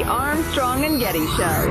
Armstrong and Getty Show.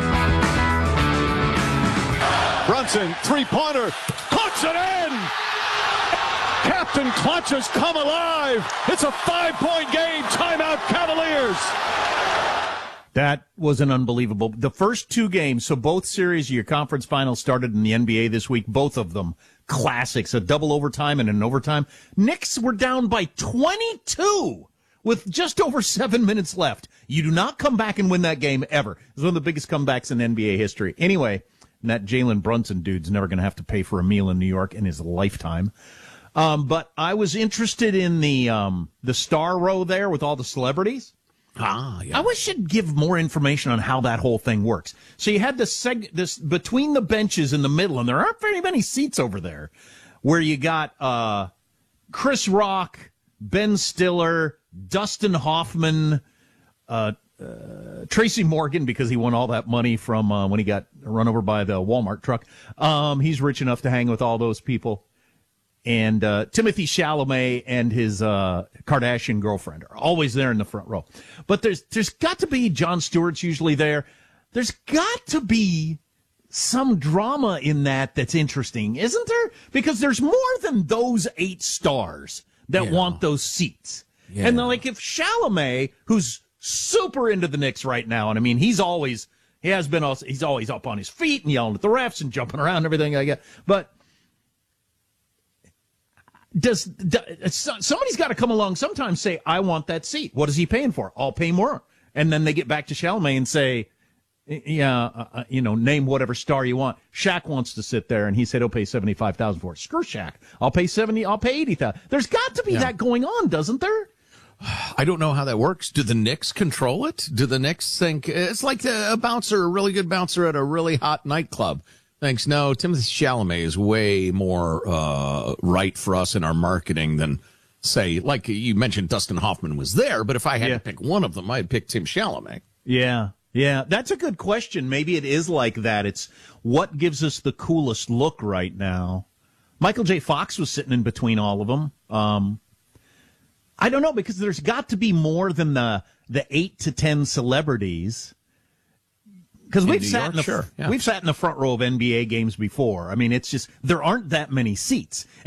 Brunson, three-pointer, puts it in! Captain Clutch has come alive! It's a 5-point game, timeout Cavaliers! That was an unbelievable. The first two games, so both series of your conference finals started in the NBA this week, both of them classics, a double overtime and an overtime. Knicks were down by 22 with just over 7 minutes left. You do not come back and win that game ever. It's one of the biggest comebacks in NBA history. Anyway, and that Jalen Brunson dude's never going to have to pay for a meal in New York in his lifetime. But I was interested in the star row there with all the celebrities. Yeah. I wish you'd give more information on how that whole thing works. So you had this between the benches in the middle, and there aren't very many seats over there, where you got Chris Rock, Ben Stiller, Dustin Hoffman, Tracy Morgan, because he won all that money from when he got run over by the Walmart truck. He's rich enough to hang with all those people. And Timothy Chalamet and his Kardashian girlfriend are always there in the front row. But there's got to be, Jon Stewart's usually there. There's got to be some drama in that's interesting, isn't there? Because there's more than those 8 stars that want those seats. Yeah. And like if Chalamet, who's super into the Knicks right now, and I mean he's always up on his feet and yelling at the refs and jumping around and everything like that. But somebody's got to come along sometimes, say, I want that seat. What is he paying for? I'll pay more. And then they get back to Chalamet and say, name whatever star you want. Shaq wants to sit there, and he said he'll pay $75,000 for it. Screw Shaq. I'll pay $80,000. There's got to be that going on, doesn't there? I don't know how that works. Do the Knicks control it? Do the Knicks think it's like a really good bouncer at a really hot nightclub? Thanks. No, Timothy Chalamet is way more right for us in our marketing than, say, like you mentioned, Dustin Hoffman was there. But if I had to pick one of them, I'd pick Tim Chalamet. Yeah, that's a good question. Maybe it is like that. It's what gives us the coolest look right now. Michael J. Fox was sitting in between all of them. I don't know, because there's got to be more than the 8 to 10 celebrities. Because we've sat in the front row of NBA games before. I mean, it's just there aren't that many seats.